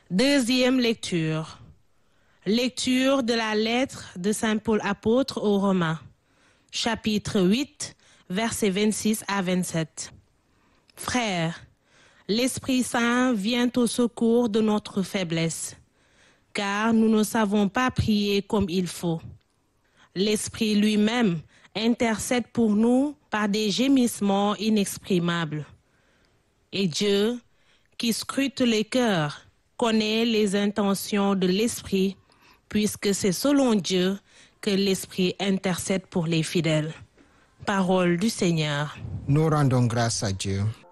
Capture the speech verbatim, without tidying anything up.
Deuxième lecture. Lecture de la lettre de Saint Paul apôtre aux Romains, chapitre huit, versets vingt-six à vingt-sept. Frères, l'Esprit Saint vient au secours de notre faiblesse, car nous ne savons pas prier comme il faut. L'Esprit lui-même intercède pour nous par des gémissements inexprimables. Et Dieu, qui scrute les cœurs, connaît les intentions de l'Esprit, puisque c'est selon Dieu que l'Esprit intercède pour les fidèles. Parole du Seigneur. Nous rendons grâce à Dieu.